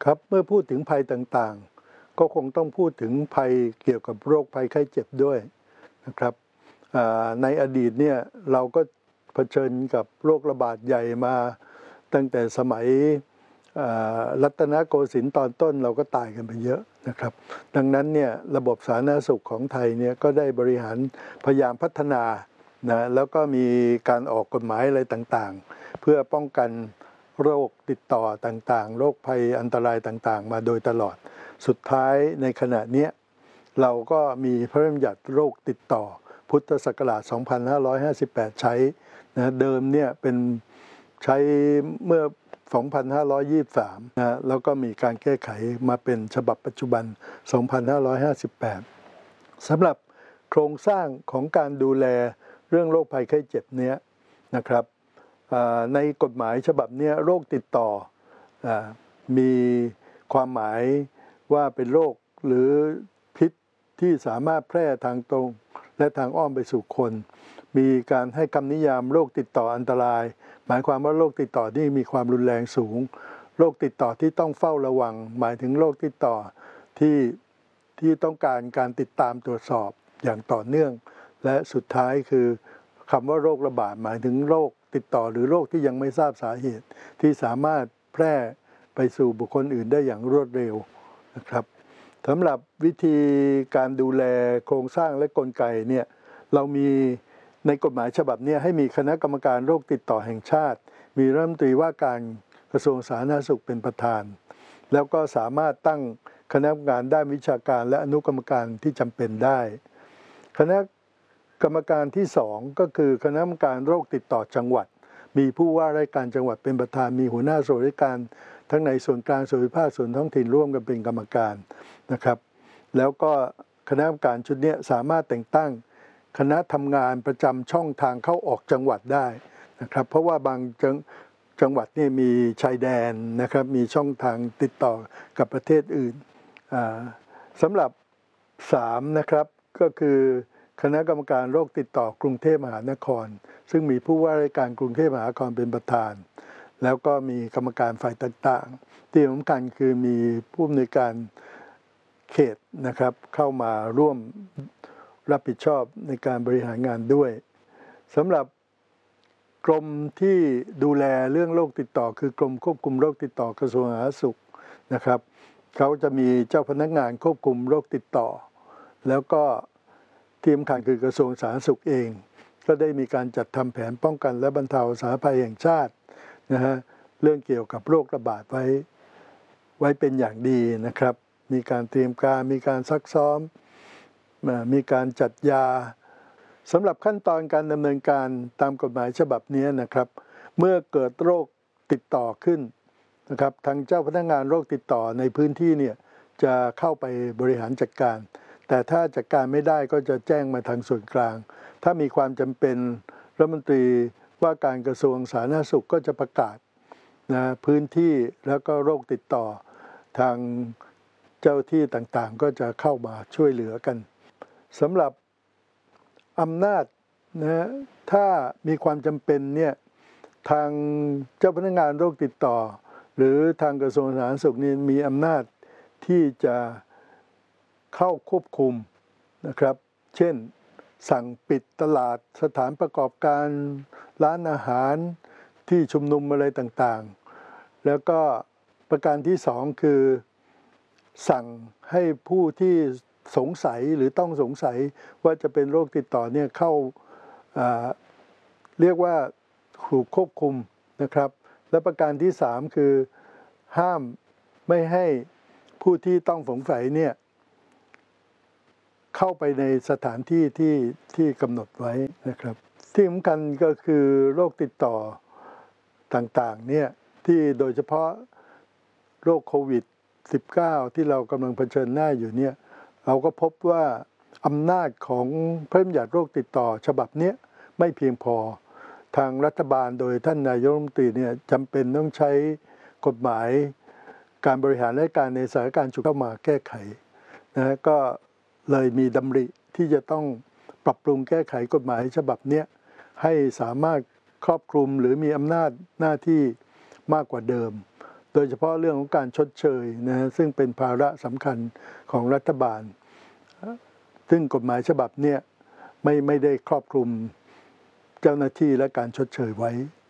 ครับเมื่อพูดถึงภัยต่างๆก็คงต้องพูดถึงภัยเกี่ยวกับโรคภัยไข้เจ็บด้วยนะครับในอดีตเนี่ยเราก็เผชิญกับโรคระบาดใหญ่มาตั้งแต่สมัยรัตนโกสินทร์ตอนต้นเราก็ตายกันไปเยอะนะครับดังนั้นเนี่ยระบบสาธารณสุขของไทยเนี่ยก็ได้บริหารพยายามพัฒนานะแล้วก็มีการออกกฎหมายอะไรต่างๆเพื่อป้องกันโรคติดต่อต่างๆโรคภัยอันตรายต่างๆมาโดยตลอดสุดท้ายในขณะนี้เราก็มีพระราชบัญญัติโรคติดต่อพุทธศักราช 2558 ใช้นะเดิมเนี่ยเป็นใช้เมื่อ 2523 นะแล้วก็มีการแก้ไขมาเป็นฉบับปัจจุบัน 2558 สำหรับโครงสร้างของการดูแลเรื่องโรคภัยไข้เจ็บเนี้ยนะครับในกฎหมายฉบับนี้โรคติดต่อมีความหมายว่าเป็นโรคหรือพิษที่สามารถแพร่ทางตรงและทางอ้อมไปสู่คนมีการให้คำนิยามโรคติดต่ออันตรายหมายความว่าโรคติดต่อที่มีความรุนแรงสูงโรคติดต่อที่ต้องเฝ้าระวังหมายถึงโรคติดต่อที่ต้องการติดตามตรวจสอบอย่างต่อเนื่องและสุดท้ายคือคำว่าโรคระบาดหมายถึงโรคติดต่อหรือโรคที่ยังไม่ทราบสาเหตุที่สามารถแพร่ไปสู่บุคคลอื่นได้อย่างรวดเร็วนะครับสำหรับวิธีการดูแลโครงสร้างและกลไกเนี่ยเรามีในกฎหมายฉบับนี้ให้มีคณะกรรมการโรคติดต่อแห่งชาติมีรัฐมนตรีว่าการกระทรวงสาธารณสุขเป็นประธานแล้วก็สามารถตั้งคณะกรรมการด้านวิชาการและอนุกรรมการที่จำเป็นได้คณะกรรมการที่2ก็คือคณะกรรมการโรคติดต่อจังหวัดมีผู้ว่าราชการจังหวัดเป็นประธานมีหัวหน้าส่วนราชการทั้งในส่วนกลางส่วนภูมิภาคส่วนท้องถิ่นร่วมกันเป็นกรรมการนะครับแล้วก็คณะกรรมการชุดนี้สามารถแต่งตั้งคณะทำงานประจำช่องทางเข้าออกจังหวัดได้นะครับเพราะว่าบางจังหวัดนี่มีชายแดนนะครับมีช่องทางติดต่อกับประเทศอื่นสำหรับ3นะครับก็คือคณะกรรมการโรคติดต่อกรุงเทพมหานครซึ่งมีผู้ว่าราชการกรุงเทพมหานครเป็นประธานแล้วก็มีกรรมการฝ่ายต่างๆที่สำคัญคือมีผู้อำนวยการเขตนะครับเข้ามาร่วมรับผิดชอบในการบริหารงานด้วยสำหรับกรมที่ดูแลเรื่องโรคติดต่อคือกรมควบคุมโรคติดต่อกระทรวงสาธารณสุขนะครับเขาจะมีเจ้าพนักงานควบคุมโรคติดต่อแล้วก็ที่สำคัญคือกระทรวงสาธารณสุขเองก็ได้มีการจัดทำแผนป้องกันและบรรเทาสาธารณภัยแห่งชาตินะฮะเรื่องเกี่ยวกับโรคระบาดไว้เป็นอย่างดีนะครับมีการเตรียมการมีการซักซ้อมมีการจัดยาสำหรับขั้นตอนการดำเนินการตามกฎหมายฉบับนี้นะครับเมื่อเกิดโรคติดต่อขึ้นนะครับทางเจ้าพนักงานโรคติดต่อในพื้นที่เนี่ยจะเข้าไปบริหารจัดการแต่ถ้าจัดการไม่ได้ก็จะแจ้งมาทางส่วนกลางถ้ามีความจำเป็นรัฐมนตรีว่าการกระทรวงสาธารณสุขก็จะประกาศนะพื้นที่แล้วก็โรคติดต่อทางเจ้าที่ต่างๆก็จะเข้ามาช่วยเหลือกันสำหรับอำนาจนะถ้ามีความจำเป็นเนี่ยทางเจ้าพนักงานโรคติดต่อหรือทางกระทรวงสาธารณสุขนี่มีอำนาจที่จะเข้าควบคุมนะครับเช่นสั่งปิดตลาดสถานประกอบการร้านอาหารที่ชุมนุมอะไรต่างๆแล้วก็ประการที่2คือสั่งให้ผู้ที่สงสัยหรือต้องสงสัยว่าจะเป็นโรคติดต่อเนี่ยเข้าเรียกว่าถูกควบคุมนะครับและประการที่3คือห้ามไม่ให้ผู้ที่ต้องสงสัยเนี่ยเข้าไปในสถานที่ที่กำหนดไว้นะครับที่สำคัญก็คือโรคติดต่อต่างๆเนี่ยที่โดยเฉพาะโรคโควิด -19 ที่เรากำลังเผชิญหน้าอยู่เนี่ยเราก็พบว่าอำนาจของพระราชบัญญัติโรคติดต่อฉบับนี้ไม่เพียงพอทางรัฐบาลโดยท่านนายกรัฐมนตรีเนี่ยจำเป็นต้องใช้กฎหมายการบริหารราชการในสถานการณ์ฉุกเฉินเข้ามาแก้ไขนะก็เลยมีดำริที่จะต้องปรับปรุงแก้ไขกฎหมายฉบับนี้ให้สามารถครอบคลุมหรือมีอำนาจหน้าที่มากกว่าเดิมโดยเฉพาะเรื่องของการชดเชยนะฮะซึ่งเป็นภาระสำคัญของรัฐบาลซึ่งกฎหมายฉบับเนี้ยไม่ได้ครอบคลุมเจ้าหน้าที่และการชดเชยไว้